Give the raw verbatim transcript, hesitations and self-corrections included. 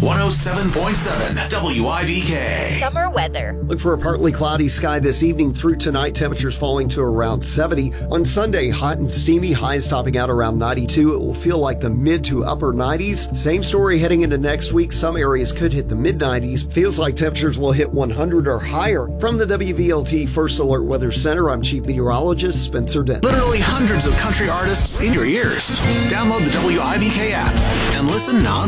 one oh seven point seven W I V K. Summer weather. Look for a partly cloudy sky this evening through tonight. Temperatures falling to around seventy. On Sunday, hot and steamy, highs topping out around ninety-two. It will feel like the mid to upper nineties. Same story heading into next week. Some areas could hit the mid nineties. Feels like temperatures will hit one hundred or higher. From the W V L T First Alert Weather Center, I'm Chief Meteorologist Spencer Dent. Literally hundreds of country artists in your ears. Download the W I V K app and listen non